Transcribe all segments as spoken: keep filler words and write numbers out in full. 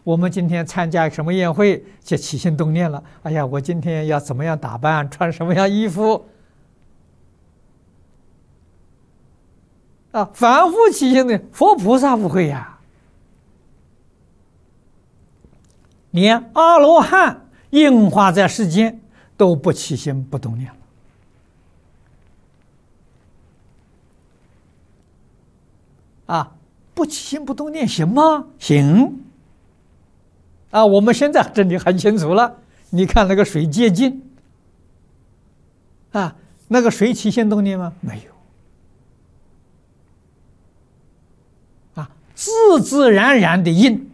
我们今天参加什么宴会，就起心动念了。哎呀，我今天要怎么样打扮，穿什么样衣服？啊，反复起心的，佛菩萨不会呀。连阿罗汉应化在世间都不起心不动念了。啊，不起心不动念行吗？行。啊，我们现在这里很清楚了。你看那个水接近，啊，那个水起心动念吗？没有。啊，自自然然的应。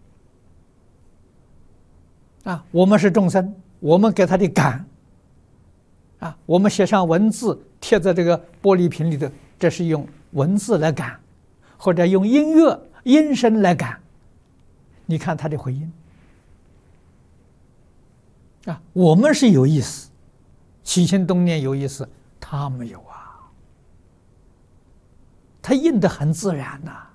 啊，我们是众生，我们给他的感。啊，我们写上文字贴在这个玻璃瓶里头，这是用文字来感，或者用音乐音声来感。你看他的回应。啊，我们是有意思，起心动念有意思，他没有啊，他应得很自然呐、啊。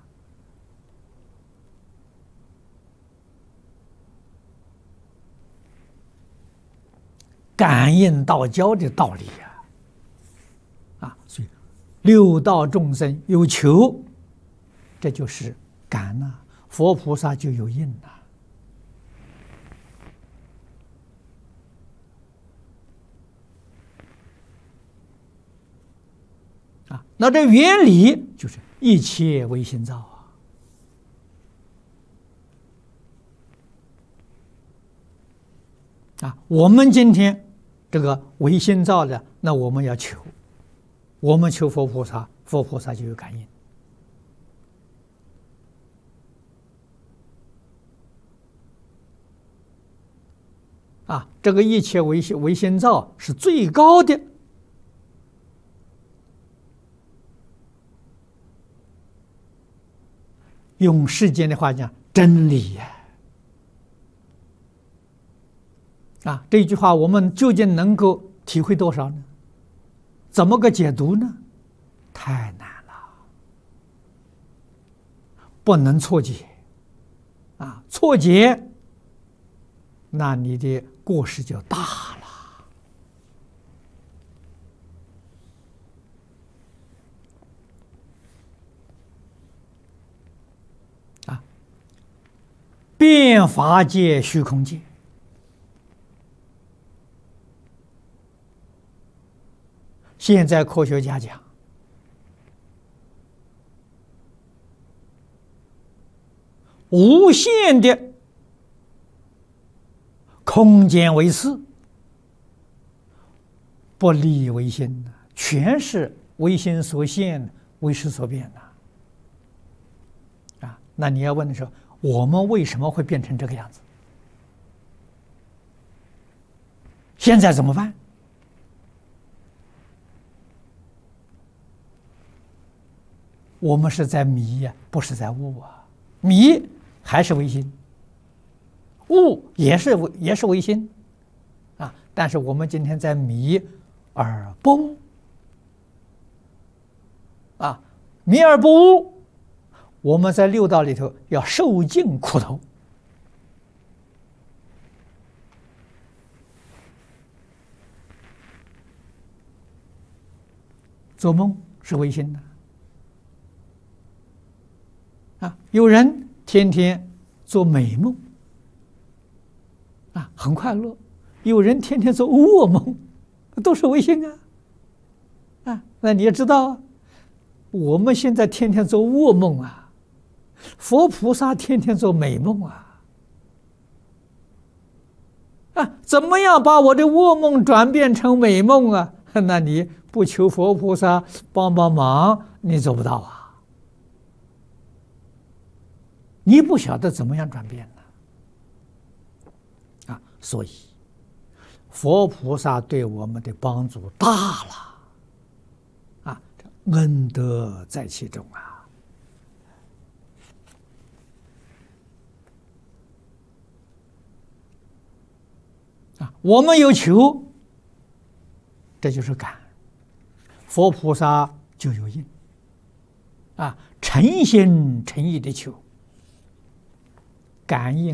感应道交的道理呀、啊，啊，所以六道众生有求，这就是感呐、啊，佛菩萨就有应呐、啊。啊，那这原理就是一切唯心造啊！啊，我们今天这个唯心造的，那我们要求，我们求佛菩萨，佛菩萨就有感应。啊，这个一切唯心唯心造是最高的。用世间的话讲，真理呀！啊，这句话我们究竟能够体会多少呢？怎么个解读呢？太难了，不能错解。啊，错解，那你的过失就大了。变法界、虚空界，现在科学家讲，无限的空间为次，不立唯心的，全是唯心所现，唯识所变的。啊，那你要问的时候，我们为什么会变成这个样子？现在怎么办？我们是在迷呀、啊，不是在悟啊。迷还是唯心，悟也是也是唯心啊。但是我们今天在迷而不悟啊，迷而不悟。我们在六道里头要受尽苦头，做梦是唯心的啊，有人天天做美梦啊，很快乐；有人天天做噩梦，都是唯心啊啊。那你也知道，我们现在天天做噩梦啊。佛菩萨天天做美梦啊！啊，怎么样把我的噩梦转变成美梦啊？那你不求佛菩萨帮帮忙，你做不到啊！你不晓得怎么样转变呢？啊，所以佛菩萨对我们的帮助大了，啊，恩德在其中啊！啊，我们有求，这就是感；佛菩萨就有应。啊，诚心诚意的求，感应